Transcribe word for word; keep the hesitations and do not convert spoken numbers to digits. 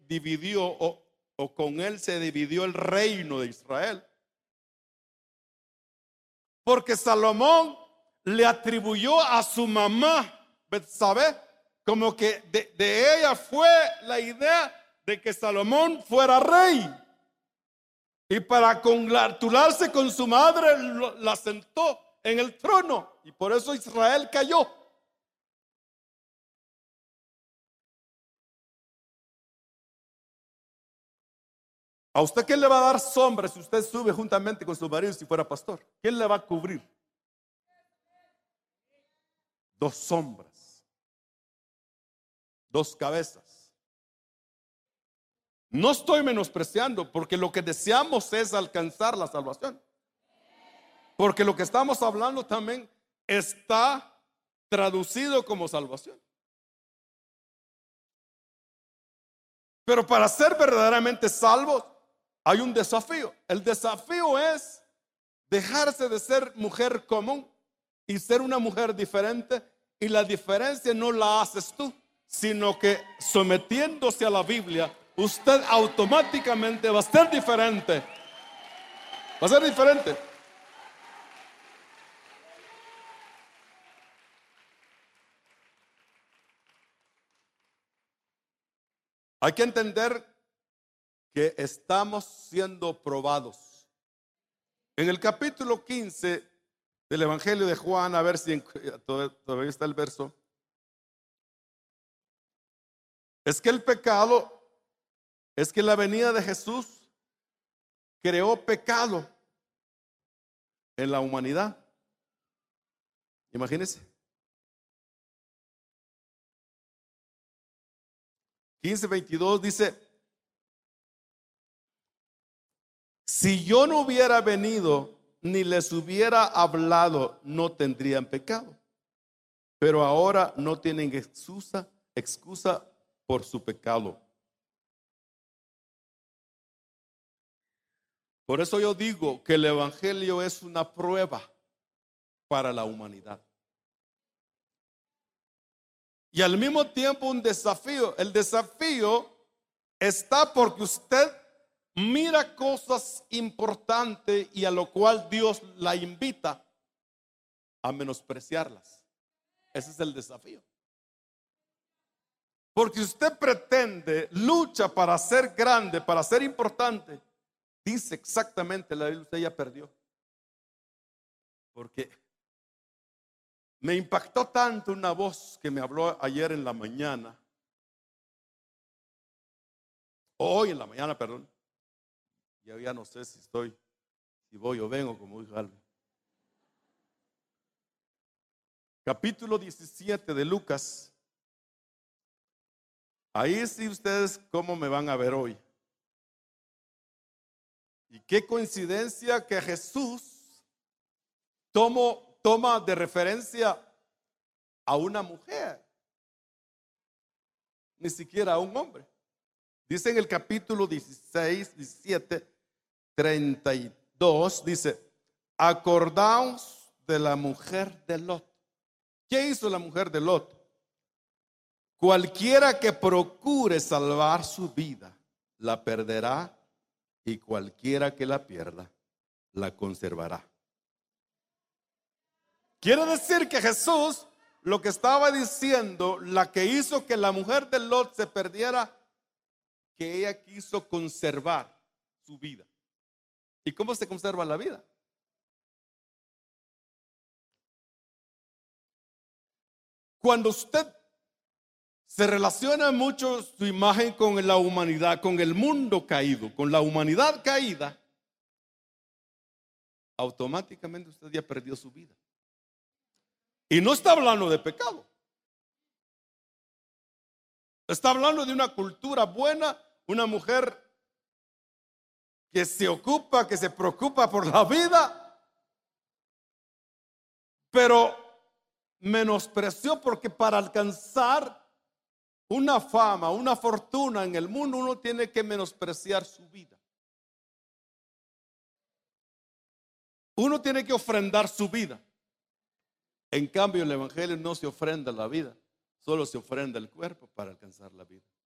dividió o, o con él se dividió el reino de Israel. Porque Salomón le atribuyó a su mamá Betsabé, como que de, de ella fue la idea de que Salomón fuera rey. Y para congratularse con su madre, lo, la sentó en el trono. Y por eso Israel cayó. ¿A usted quién le va a dar sombra si usted sube juntamente con su marido si fuera pastor? ¿Quién le va a cubrir? Dos sombras, dos cabezas. No estoy menospreciando, porque lo que deseamos es alcanzar la salvación. Porque lo que estamos hablando también está traducido como salvación. Pero para ser verdaderamente salvos hay un desafío. El desafío es dejarse de ser mujer común y ser una mujer diferente. Y la diferencia no la haces tú, sino que sometiéndose a la Biblia, usted automáticamente va a ser diferente. Va a ser diferente. Hay que entender que estamos siendo probados. En el capítulo quince del Evangelio de Juan, a ver si todavía está el verso. Es que el pecado, es que la venida de Jesús creó pecado en la humanidad. Imagínense. quince veintidós dice: si yo no hubiera venido ni les hubiera hablado, no tendrían pecado. Pero ahora no tienen excusa, excusa por su pecado. Por eso yo digo que el Evangelio es una prueba para la humanidad. Y al mismo tiempo un desafío. El desafío está porque usted mira cosas importantes y a lo cual Dios la invita a menospreciarlas. Ese es el desafío. Porque usted pretende, lucha para ser grande, para ser importante, dice exactamente la Biblia, usted ya perdió. Porque me impactó tanto una voz que me habló ayer en la mañana, hoy en la mañana, perdón. Ya, ya no sé si estoy, si voy o vengo, como dijo Alvin. Capítulo diecisiete de Lucas. Ahí sí ustedes cómo me van a ver hoy. Y qué coincidencia que Jesús tomo, toma de referencia a una mujer, ni siquiera a un hombre. Dice en el capítulo dieciséis, diecisiete, treinta y dos, dice: acordaos de la mujer de Lot. ¿Qué hizo la mujer de Lot? Cualquiera que procure salvar su vida, la perderá, y cualquiera que la pierda, la conservará. Quiere decir que Jesús, lo que estaba diciendo, la que hizo que la mujer de Lot se perdiera, que ella quiso conservar su vida. ¿Y cómo se conserva la vida? Cuando usted se relaciona mucho su imagen con la humanidad, con el mundo caído, con la humanidad caída, automáticamente usted ya perdió su vida. Y no está hablando de pecado. Está hablando de una cultura buena, una mujer que se ocupa, que se preocupa por la vida, pero menospreció, porque para alcanzar una fama, una fortuna en el mundo, uno tiene que menospreciar su vida. Uno tiene que ofrendar su vida. En cambio, el Evangelio no se ofrenda la vida, solo se ofrenda el cuerpo para alcanzar la vida.